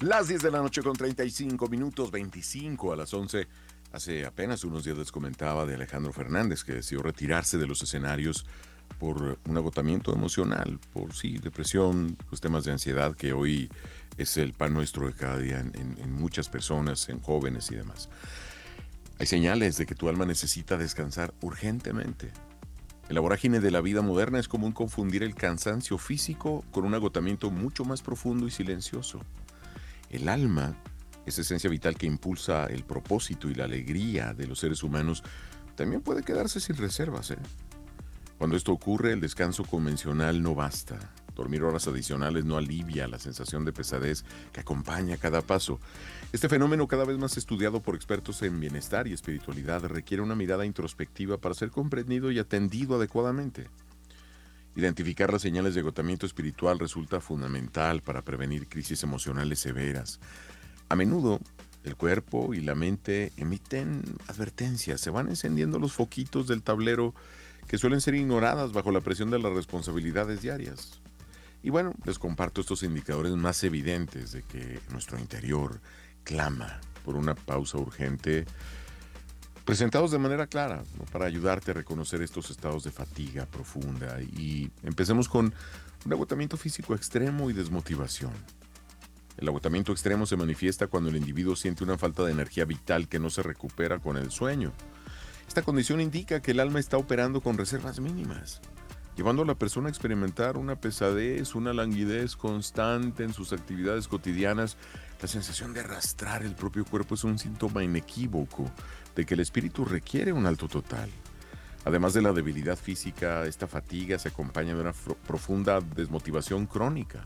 Las 10 de la noche con 35 minutos, 25 a las 11. Hace apenas unos días les comentaba de Alejandro Fernández, que decidió retirarse de los escenarios por un agotamiento emocional, por sí, depresión, pues temas de ansiedad, que hoy es el pan nuestro de cada día en muchas personas, en jóvenes y demás. Hay señales de que tu alma necesita descansar urgentemente. En la vorágine de la vida moderna es común confundir el cansancio físico con un agotamiento mucho más profundo y silencioso. El alma, esa esencia vital que impulsa el propósito y la alegría de los seres humanos, también puede quedarse sin reservas, ¿eh? Cuando esto ocurre, el descanso convencional no basta. Dormir horas adicionales no alivia la sensación de pesadez que acompaña cada paso. Este fenómeno, cada vez más estudiado por expertos en bienestar y espiritualidad, requiere una mirada introspectiva para ser comprendido y atendido adecuadamente. Identificar las señales de agotamiento espiritual resulta fundamental para prevenir crisis emocionales severas. A menudo, el cuerpo y la mente emiten advertencias, se van encendiendo los foquitos del tablero que suelen ser ignoradas bajo la presión de las responsabilidades diarias. Y bueno, les comparto estos indicadores más evidentes de que nuestro interior clama por una pausa urgente, presentados de manera clara, ¿no?, para ayudarte a reconocer estos estados de fatiga profunda. Y empecemos con un agotamiento físico extremo y desmotivación. El agotamiento extremo se manifiesta cuando el individuo siente una falta de energía vital que no se recupera con el sueño. Esta condición indica que el alma está operando con reservas mínimas, llevando a la persona a experimentar una pesadez, una languidez constante en sus actividades cotidianas. La sensación de arrastrar el propio cuerpo es un síntoma inequívoco de que el espíritu requiere un alto total. Además de la debilidad física, esta fatiga se acompaña de una profunda desmotivación crónica.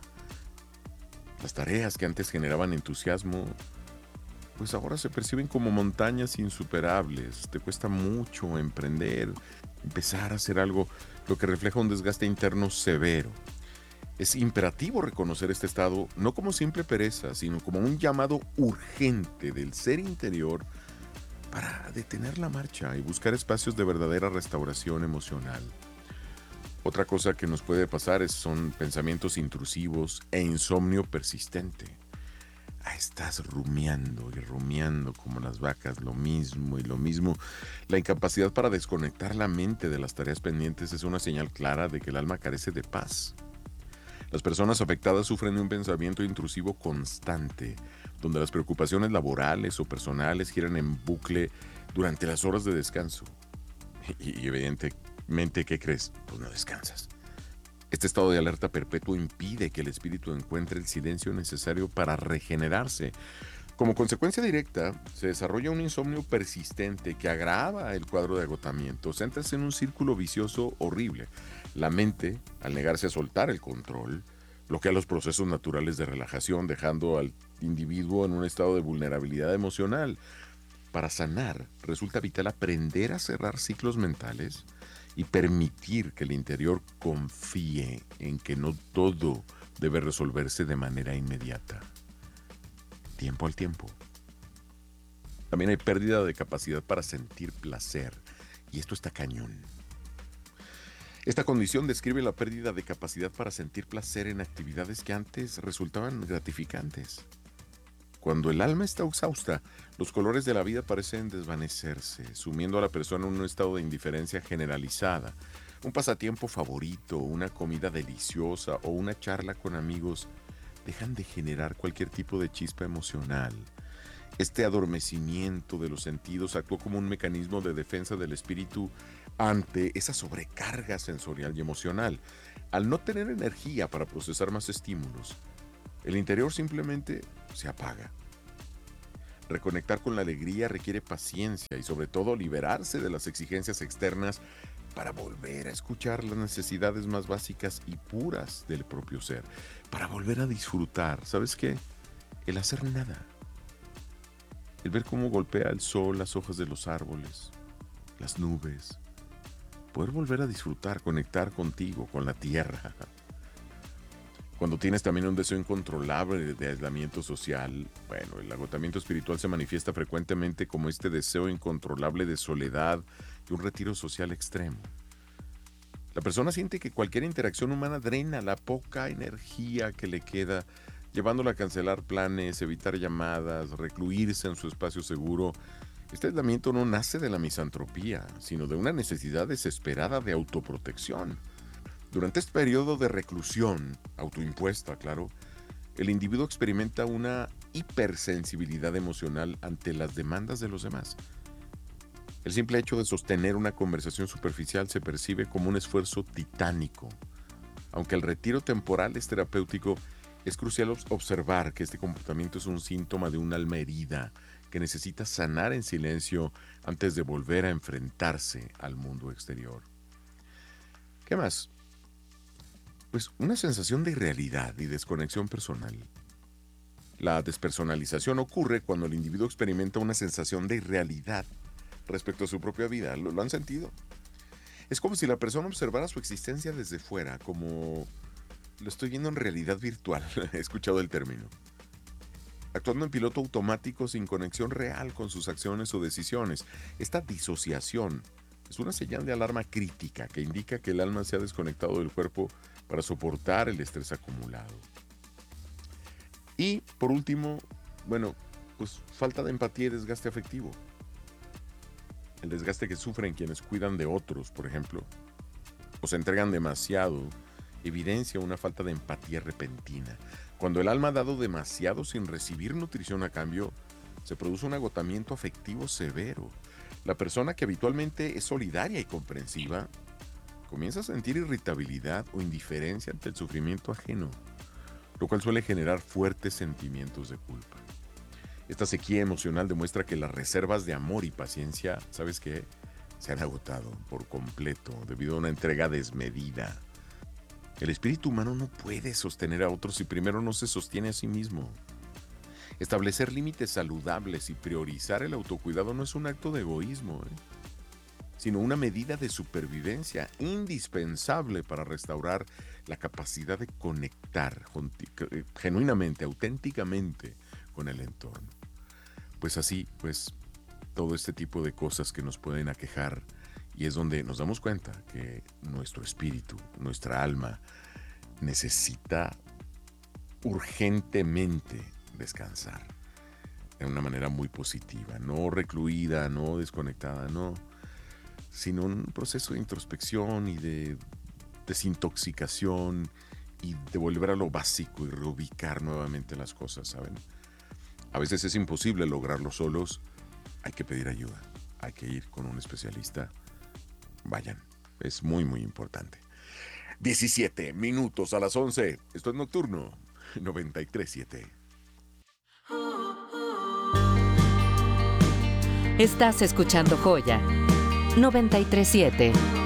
Las tareas que antes generaban entusiasmo, pues ahora se perciben como montañas insuperables. Te cuesta mucho emprender, empezar a hacer algo, lo que refleja un desgaste interno severo. Es imperativo reconocer este estado no como simple pereza, sino como un llamado urgente del ser interior para detener la marcha y buscar espacios de verdadera restauración emocional. Otra cosa que nos puede pasar son pensamientos intrusivos e insomnio persistente. Estás rumiando y rumiando como las vacas, lo mismo y lo mismo. La incapacidad para desconectar la mente de las tareas pendientes es una señal clara de que el alma carece de paz. Las personas afectadas sufren de un pensamiento intrusivo constante, donde las preocupaciones laborales o personales giran en bucle durante las horas de descanso. Y evidentemente, ¿qué crees? Pues no descansas. Este estado de alerta perpetuo impide que el espíritu encuentre el silencio necesario para regenerarse. Como consecuencia directa, se desarrolla un insomnio persistente que agrava el cuadro de agotamiento. Se entra en un círculo vicioso horrible. La mente, al negarse a soltar el control, bloquea los procesos naturales de relajación, dejando al individuo en un estado de vulnerabilidad emocional. Para sanar, resulta vital aprender a cerrar ciclos mentales y permitir que el interior confíe en que no todo debe resolverse de manera inmediata. Tiempo al tiempo. También hay pérdida de capacidad para sentir placer, y esto está cañón. Esta condición describe la pérdida de capacidad para sentir placer en actividades que antes resultaban gratificantes. Cuando el alma está exhausta, los colores de la vida parecen desvanecerse, sumiendo a la persona en un estado de indiferencia generalizada. Un pasatiempo favorito, una comida deliciosa o una charla con amigos dejan de generar cualquier tipo de chispa emocional. Este adormecimiento de los sentidos actuó como un mecanismo de defensa del espíritu ante esa sobrecarga sensorial y emocional. Al no tener energía para procesar más estímulos, el interior simplemente se apaga. Reconectar con la alegría requiere paciencia y sobre todo liberarse de las exigencias externas para volver a escuchar las necesidades más básicas y puras del propio ser, para volver a disfrutar. ¿Sabes qué? El hacer nada. El ver cómo golpea el sol las hojas de los árboles, las nubes. Poder volver a disfrutar, conectar contigo, con la tierra. Cuando tienes también un deseo incontrolable de aislamiento social, bueno, el agotamiento espiritual se manifiesta frecuentemente como este deseo incontrolable de soledad y un retiro social extremo. La persona siente que cualquier interacción humana drena la poca energía que le queda, llevándola a cancelar planes, evitar llamadas, recluirse en su espacio seguro. Este aislamiento no nace de la misantropía, sino de una necesidad desesperada de autoprotección. Durante este periodo de reclusión, autoimpuesta, claro, el individuo experimenta una hipersensibilidad emocional ante las demandas de los demás. El simple hecho de sostener una conversación superficial se percibe como un esfuerzo titánico. Aunque el retiro temporal es terapéutico, es crucial observar que este comportamiento es un síntoma de un alma herida que necesita sanar en silencio antes de volver a enfrentarse al mundo exterior. ¿Qué más? Pues una sensación de irrealidad y desconexión personal. La despersonalización ocurre cuando el individuo experimenta una sensación de irrealidad respecto a su propia vida. ¿Lo han sentido? Es como si la persona observara su existencia desde fuera, como lo estoy viendo en realidad virtual. He escuchado el término. Actuando en piloto automático sin conexión real con sus acciones o decisiones. Esta disociación es una señal de alarma crítica que indica que el alma se ha desconectado del cuerpo para soportar el estrés acumulado. Y, por último, pues falta de empatía y desgaste afectivo. El desgaste que sufren quienes cuidan de otros, por ejemplo, o se entregan demasiado, evidencia una falta de empatía repentina. Cuando el alma ha dado demasiado sin recibir nutrición a cambio, se produce un agotamiento afectivo severo. La persona que habitualmente es solidaria y comprensiva comienza a sentir irritabilidad o indiferencia ante el sufrimiento ajeno, lo cual suele generar fuertes sentimientos de culpa. Esta sequía emocional demuestra que las reservas de amor y paciencia, ¿sabes qué?, se han agotado por completo debido a una entrega desmedida. El espíritu humano no puede sostener a otros si primero no se sostiene a sí mismo. Establecer límites saludables y priorizar el autocuidado no es un acto de egoísmo, sino una medida de supervivencia indispensable para restaurar la capacidad de conectar genuinamente, auténticamente con el entorno. Pues así, todo este tipo de cosas que nos pueden aquejar, y es donde nos damos cuenta que nuestro espíritu, nuestra alma, necesita urgentemente descansar de una manera muy positiva, no recluida, no desconectada, no, sino un proceso de introspección y de desintoxicación y de volver a lo básico y reubicar nuevamente las cosas, ¿saben? A veces es imposible lograrlo solos, hay que pedir ayuda, hay que ir con un especialista. Vayan, es muy muy importante. 17 minutos a las 11, esto es Nocturno 93.7. Estás escuchando Joya 93.7.